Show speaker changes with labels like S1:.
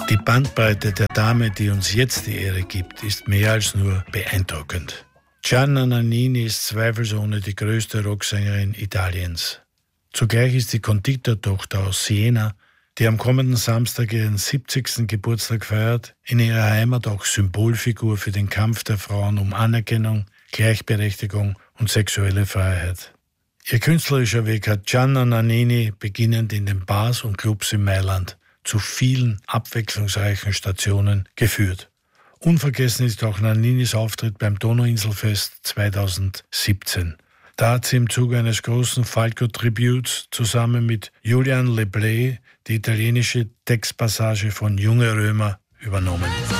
S1: Die Bandbreite der Dame, die uns jetzt die Ehre gibt, ist mehr als nur beeindruckend. Gianna Nannini ist zweifelsohne die größte Rocksängerin Italiens. Zugleich ist die Konditortochter aus Siena, die am kommenden Samstag ihren 70. Geburtstag feiert, in ihrer Heimat auch Symbolfigur für den Kampf der Frauen um Anerkennung, Gleichberechtigung und sexuelle Freiheit. Ihr künstlerischer Weg hat Gianna Nannini beginnend in den Bars und Clubs in Mailand zu vielen abwechslungsreichen Stationen geführt. Unvergessen ist auch Nanninis Auftritt beim Donauinselfest 2017. Da hat sie im Zuge eines großen Falco-Tributes zusammen mit Julian Leblay die italienische Textpassage von Junge Römer übernommen.